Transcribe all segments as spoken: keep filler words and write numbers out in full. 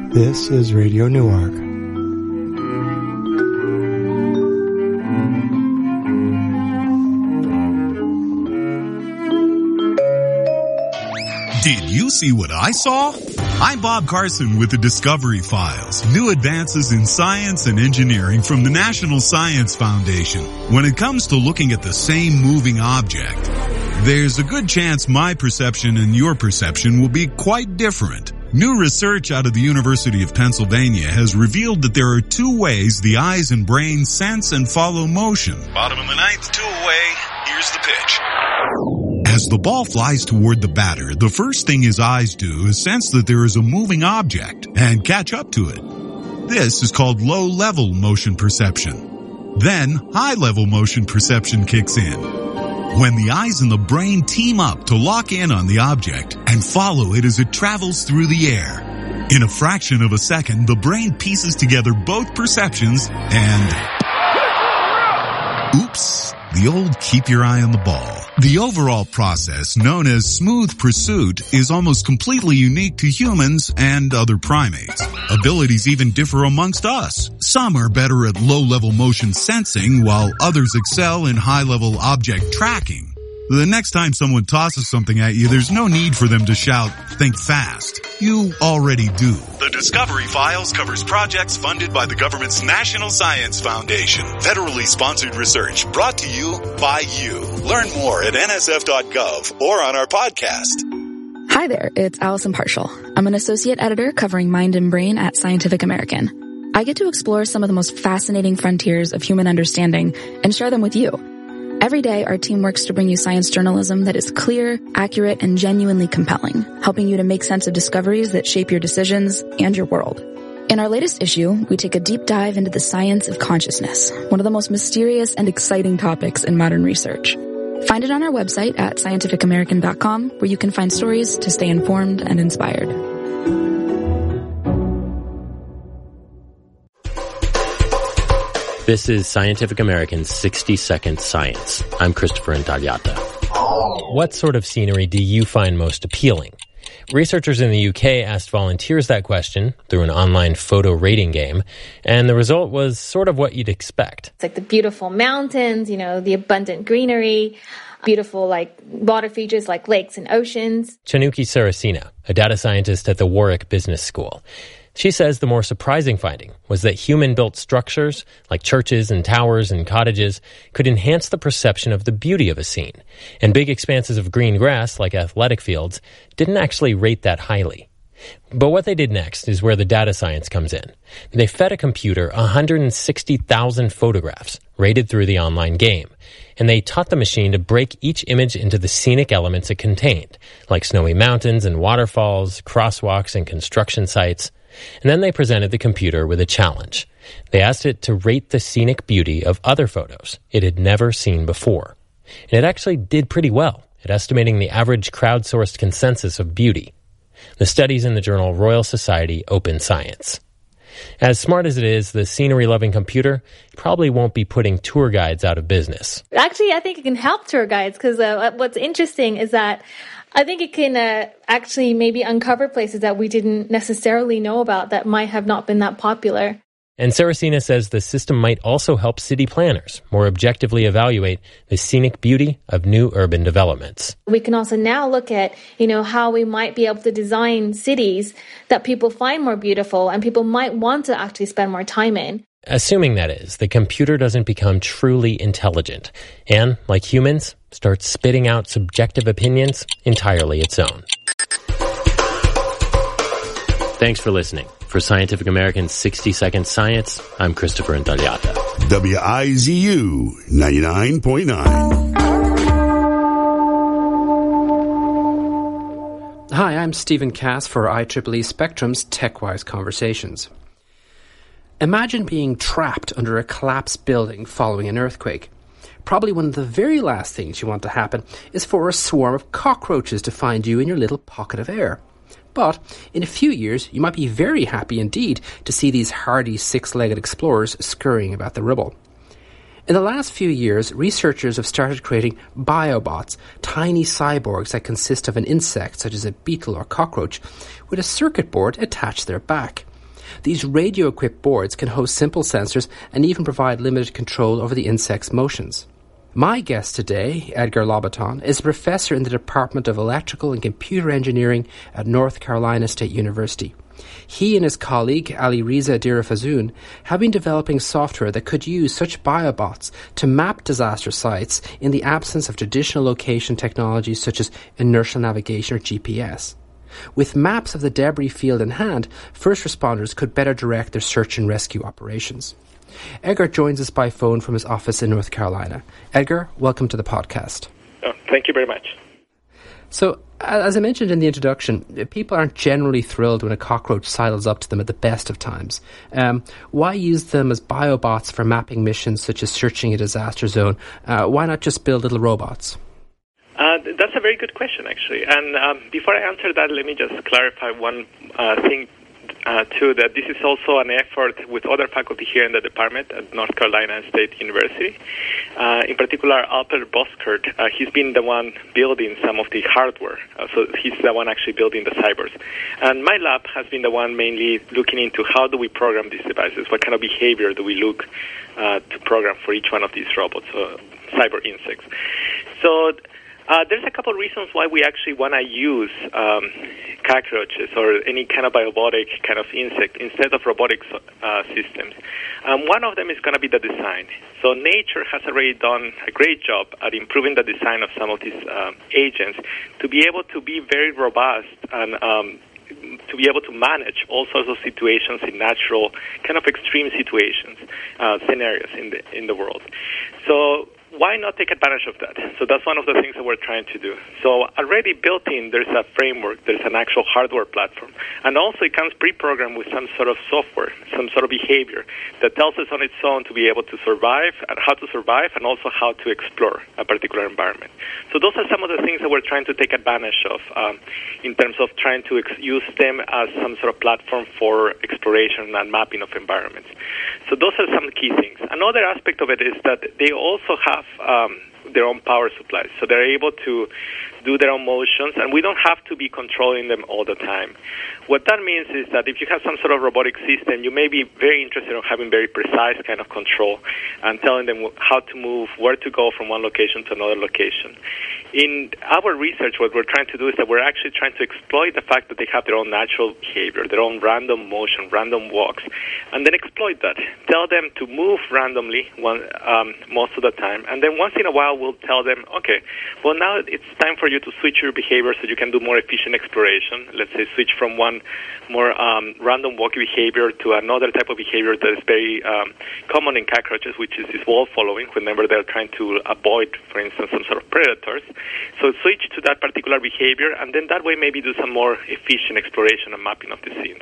This is Radio Newark. Did you see what I saw? I'm Bob Carson with the Discovery Files, new advances in science and engineering from the National Science Foundation. When it comes to looking at the same moving object, there's a good chance my perception and your perception will be quite different. New research out of the University of Pennsylvania has revealed that there are two ways the eyes and brain sense and follow motion. Bottom of the ninth, two away. Here's the pitch. As the ball flies toward the batter, the first thing his eyes do is sense that there is a moving object and catch up to it. This is called low-level motion perception. Then, high-level motion perception kicks in, when the eyes and the brain team up to lock in on the object and follow it as it travels through the air. In a fraction of a second, the brain pieces together both perceptions and... oops, the old keep your eye on the ball. The overall process, known as smooth pursuit, is almost completely unique to humans and other primates. Abilities even differ amongst us. Some are better at low-level motion sensing, while others excel in high-level object tracking. The next time someone tosses something at you, there's no need for them to shout, "Think fast." You already do. The Discovery Files covers projects funded by the government's National Science Foundation. Federally sponsored research brought to you by you. Learn more at N S F dot gov or on our podcast. Hi there, it's Allison Partial. I'm an associate editor covering mind and brain at Scientific American. I get to explore some of the most fascinating frontiers of human understanding and share them with you. Every day, our team works to bring you science journalism that is clear, accurate, and genuinely compelling, helping you to make sense of discoveries that shape your decisions and your world. In our latest issue, we take a deep dive into the science of consciousness, one of the most mysterious and exciting topics in modern research. Find it on our website at scientific american dot com, where you can find stories to stay informed and inspired. This is Scientific American's sixty second Science. I'm Christopher Intagliata. What sort of scenery do you find most appealing? Researchers in the U K asked volunteers that question through an online photo rating game, and the result was sort of what you'd expect. It's like the beautiful mountains, you know, the abundant greenery, beautiful like water features like lakes and oceans. Chanuki Saracina, a data scientist at the Warwick Business School. She says the more surprising finding was that human-built structures, like churches and towers and cottages, could enhance the perception of the beauty of a scene, and big expanses of green grass, like athletic fields, didn't actually rate that highly. But what they did next is where the data science comes in. They fed a computer one hundred sixty thousand photographs, rated through the online game, and they taught the machine to break each image into the scenic elements it contained, like snowy mountains and waterfalls, crosswalks and construction sites. And then they presented the computer with a challenge. They asked it to rate the scenic beauty of other photos it had never seen before. And it actually did pretty well at estimating the average crowdsourced consensus of beauty. The study's in the journal Royal Society Open Science. As smart as it is, the scenery-loving computer probably won't be putting tour guides out of business. Actually, I think it can help tour guides because uh, what's interesting is that I think it can uh, actually maybe uncover places that we didn't necessarily know about that might have not been that popular. And Saracina says the system might also help city planners more objectively evaluate the scenic beauty of new urban developments. We can also now look at, you know, how we might be able to design cities that people find more beautiful and people might want to actually spend more time in. Assuming, that is, the computer doesn't become truly intelligent and, like humans, starts spitting out subjective opinions entirely its own. Thanks for listening. For Scientific American's sixty second Science, I'm Christopher Intagliata. W I Z U ninety-nine point nine. Hi, I'm Stephen Cass for I triple E Spectrum's TechWise Conversations. Imagine being trapped under a collapsed building following an earthquake. Probably one of the very last things you want to happen is for a swarm of cockroaches to find you in your little pocket of air. But in a few years, you might be very happy indeed to see these hardy six-legged explorers scurrying about the rubble. In the last few years, researchers have started creating biobots, tiny cyborgs that consist of an insect, such as a beetle or cockroach, with a circuit board attached to their back. These radio-equipped boards can host simple sensors and even provide limited control over the insect's motions. My guest today, Edgar Lobaton, is a professor in the Department of Electrical and Computer Engineering at North Carolina State University. He and his colleague, Alireza Dirafazoon, have been developing software that could use such biobots to map disaster sites in the absence of traditional location technologies such as inertial navigation or G P S. With maps of the debris field in hand, first responders could better direct their search and rescue operations. Edgar joins us by phone from his office in North Carolina. Edgar, welcome to the podcast. Oh, thank you very much. So, as I mentioned in the introduction, people aren't generally thrilled when a cockroach sidles up to them at the best of times. Um, why use them as biobots for mapping missions such as searching a disaster zone? Uh, why not just build little robots? Uh, that's a very good question, actually. And um, before I answer that, let me just clarify one uh, thing, uh, too, that this is also an effort with other faculty here in the department at North Carolina State University. Uh, in particular, Albert Boskert, uh, he's been the one building some of the hardware. Uh, so he's the one actually building the cybers. And my lab has been the one mainly looking into how do we program these devices, what kind of behavior do we look uh, to program for each one of these robots, uh, cyber insects. So Uh, there's a couple of reasons why we actually want to use um, cockroaches or any kind of biobotic kind of insect instead of robotic uh, systems. Um, one of them is going to be the design. So nature has already done a great job at improving the design of some of these um, agents to be able to be very robust and um, to be able to manage all sorts of situations in natural, kind of extreme situations, uh, scenarios in the in the world. So why not take advantage of that? So that's one of the things that we're trying to do. So already built in, there's a framework, there's an actual hardware platform. And also it comes pre-programmed with some sort of software, some sort of behavior that tells us on its own to be able to survive, and how to survive, and also how to explore a particular environment. So those are some of the things that we're trying to take advantage of um, in terms of trying to ex- use them as some sort of platform for exploration and mapping of environments. So those are some key things. Another aspect of it is that they also have Um, their own power supplies. So they're able to do their own motions, and we don't have to be controlling them all the time. What that means is that if you have some sort of robotic system, you may be very interested in having very precise kind of control and telling them how to move, where to go from one location to another location. In our research, what we're trying to do is that we're actually trying to exploit the fact that they have their own natural behavior, their own random motion, random walks, and then exploit that. Tell them to move randomly one, um, most of the time, and then once in a while we'll tell them, okay, well now it's time for you to switch your behavior so you can do more efficient exploration. Let's say switch from one more um, random walk behavior to another type of behavior that is very um, common in cockroaches, which is this wall following whenever they're trying to avoid, for instance, some sort of predators. So switch to that particular behavior, and then that way maybe do some more efficient exploration and mapping of the scenes.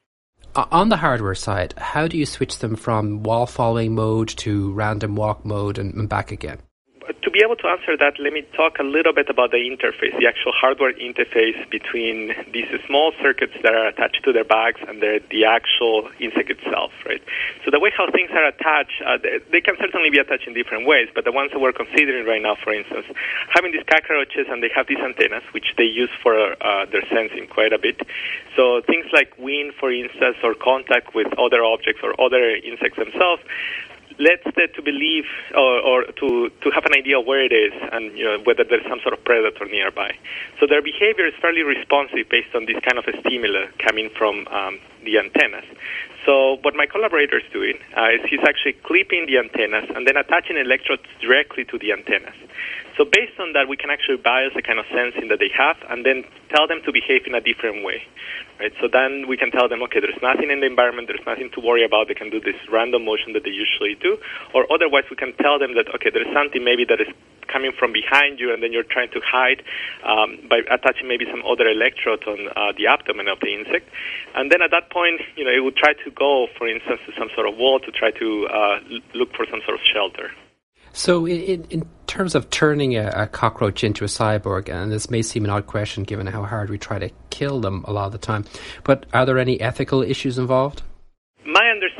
On the hardware side, how do you switch them from wall-following mode to random walk mode and, and back again? To be able to answer that, let me talk a little bit about the interface, the actual hardware interface between these small circuits that are attached to their bags and the, the actual insect itself, right? So the way how things are attached, uh, they, they can certainly be attached in different ways, but the ones that we're considering right now, for instance, having these cockroaches and they have these antennas, which they use for uh, their sensing quite a bit. So things like wind, for instance, or contact with other objects or other insects themselves, lets them to believe or, or to, to have an idea of where it is and you know, whether there's some sort of predator nearby. So their behavior is fairly responsive based on this kind of a stimuli coming from um, the antennas. So what my collaborator is doing uh, is he's actually clipping the antennas and then attaching electrodes directly to the antennas. So based on that, we can actually bias the kind of sensing that they have and then tell them to behave in a different way. Right? So then we can tell them, okay, there's nothing in the environment, there's nothing to worry about, they can do this random motion that they usually do. Or otherwise, we can tell them that, okay, there's something maybe that is coming from behind you and then you're trying to hide um, by attaching maybe some other electrode on uh, the abdomen of the insect. And then at that point, you know, it would try to go, for instance, to some sort of wall to try to uh, look for some sort of shelter. So in, in terms of turning a, a cockroach into a cyborg, and this may seem an odd question given how hard we try to kill them a lot of the time, but are there any ethical issues involved? My understanding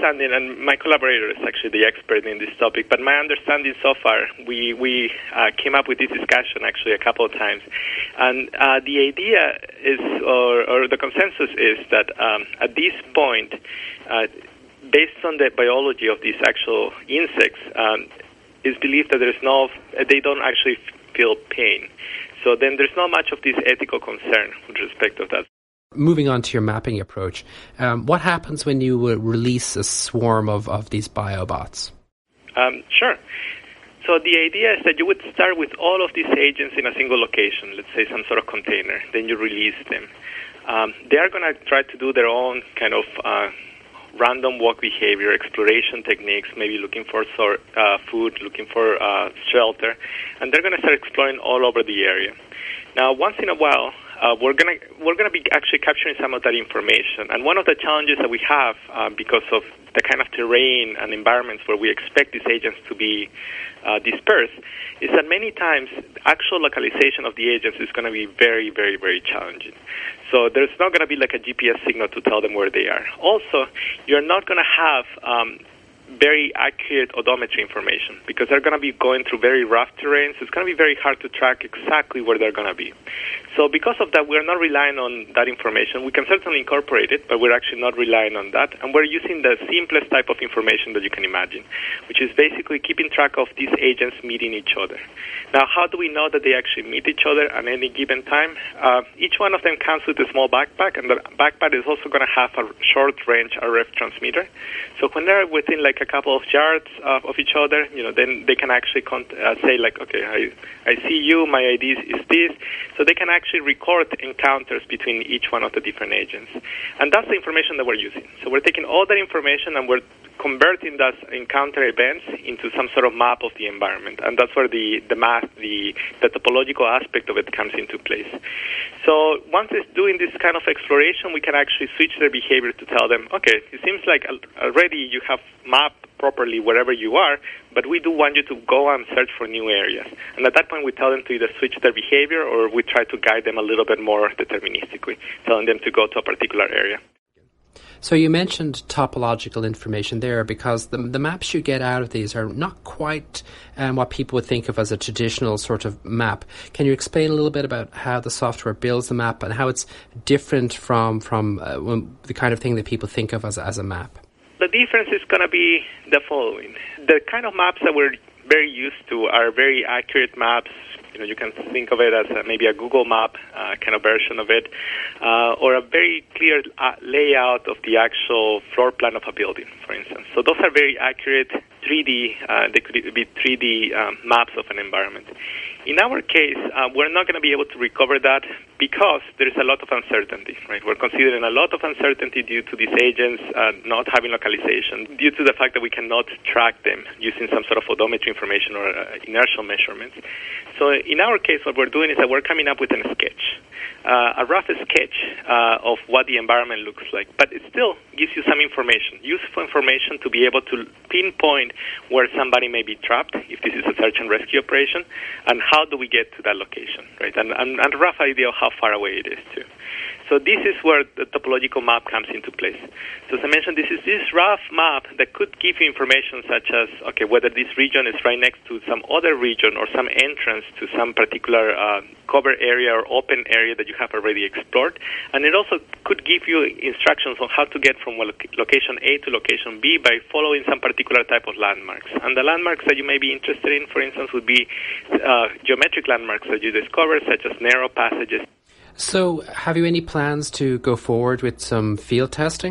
understanding, and my collaborator is actually the expert in this topic, but my understanding so far, we, we uh, came up with this discussion actually a couple of times. And uh, the idea is, or, or the consensus is that um, at this point, uh, based on the biology of these actual insects, um, it's believed that there's no, they don't actually feel pain. So then there's not much of this ethical concern with respect to that. Moving on to your mapping approach, um, what happens when you uh, release a swarm of, of these biobots? Um, sure. So the idea is that you would start with all of these agents in a single location, let's say some sort of container, then you release them. Um, they are going to try to do their own kind of uh, random walk behavior, exploration techniques, maybe looking for sort, uh, food, looking for uh, shelter, and they're going to start exploring all over the area. Now, once in a while, uh, we're going to we're going to be actually capturing some of that information. And one of the challenges that we have, uh, because of the kind of terrain and environments where we expect these agents to be uh, dispersed, is that many times actual localization of the agents is going to be very, very, very challenging. So there's not going to be like a G P S signal to tell them where they are. Also, you're not going to have um, very accurate odometry information because they're going to be going through very rough terrains. It's going to be very hard to track exactly where they're going to be. So because of that, we're not relying on that information. We can certainly incorporate it, but we're actually not relying on that. And we're using the simplest type of information that you can imagine, which is basically keeping track of these agents meeting each other. Now, how do we know that they actually meet each other at any given time? Uh, each one of them comes with a small backpack, and the backpack is also going to have a short-range R F transmitter. So when they're within like a couple of yards uh, of each other, you know, then they can actually con- uh, say like, okay, I, I see you, my I D is this. So they can actually record encounters between each one of the different agents. And that's the information that we're using. So we're taking all that information and we're converting those encounter events into some sort of map of the environment. And that's where the, the math, the, the topological aspect of it comes into place. So once it's doing this kind of exploration, we can actually switch their behavior to tell them, okay, it seems like already you have mapped properly wherever you are, but we do want you to go and search for new areas. And at that point, we tell them to either switch their behavior or we try to guide them a little bit more deterministically, telling them to go to a particular area. So you mentioned topological information there because the, the maps you get out of these are not quite um, what people would think of as a traditional sort of map. Can you explain a little bit about how the software builds the map and how it's different from, from uh, the kind of thing that people think of as, as a map? The difference is going to be the following. The kind of maps that we're very used to are very accurate maps. You know, you can think of it as a, maybe a Google map uh, kind of version of it, uh, or a very clear uh, layout of the actual floor plan of a building, for instance. So those are very accurate three D, uh, they could be three D um, maps of an environment. In our case, uh, we're not going to be able to recover that because there is a lot of uncertainty, right? We're considering a lot of uncertainty due to these agents uh, not having localization, due to the fact that we cannot track them using some sort of odometry information or uh, inertial measurements. So in our case, what we're doing is that we're coming up with a sketch, uh, a rough sketch uh, of what the environment looks like, but it still gives you some information, useful information to be able to pinpoint where somebody may be trapped, if this is a search and rescue operation, and how do we get to that location, right? And, and, and a rough idea of how far away it is, too. So this is where the topological map comes into place. So as I mentioned, this is this rough map that could give you information such as, okay, whether this region is right next to some other region or some entrance to some particular uh, cover area or open area that you have already explored. And it also could give you instructions on how to get from location A to location B by following some particular type of landmarks. And the landmarks that you may be interested in, for instance, would be uh, geometric landmarks that you discover, such as narrow passages. So have you any plans to go forward with some field testing?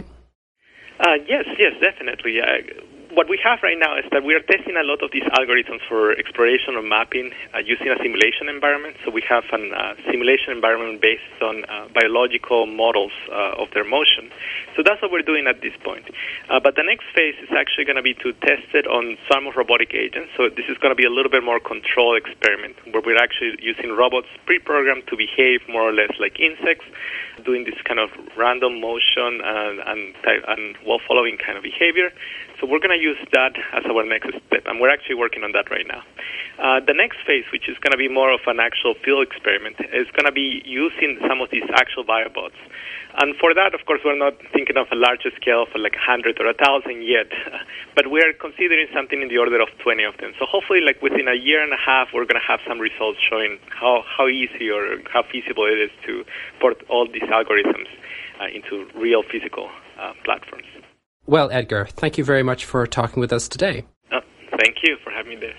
Uh, yes, yes, definitely. Uh, what we have right now is that we are testing a lot of these algorithms for exploration or mapping uh, using a simulation environment. So we have a uh, simulation environment based on uh, biological models uh, of their motion. So that's what we're doing at this point. Uh, but the next phase is actually going to be to test it on some of robotic agents. So this is going to be a little bit more controlled experiment where we're actually using robots pre-programmed to behave more or less like insects. doing this kind of random motion and, and, and wall-following kind of behavior. So we're going to use that as our next step, and we're actually working on that right now. Uh, the next phase, which is going to be more of an actual field experiment, is going to be using some of these actual biobots. And for that, of course, we're not thinking of a larger scale for like one hundred or one thousand yet, but we're considering something in the order of twenty of them. So hopefully, like within a year and a half, we're going to have some results showing how, how easy or how feasible it is to port all these algorithms uh, into real physical uh, platforms. Well, Edgar, thank you very much for talking with us today. Oh, thank you for having me there.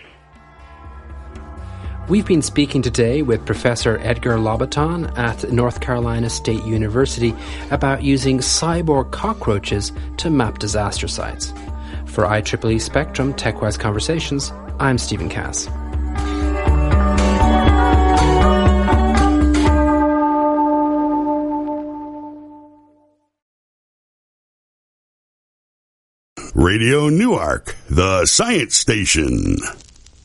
We've been speaking today with Professor Edgar Lobaton at North Carolina State University about using cyborg cockroaches to map disaster sites. For I triple E Spectrum TechWise Conversations, I'm Stephen Cass. Radio Newark, the science station.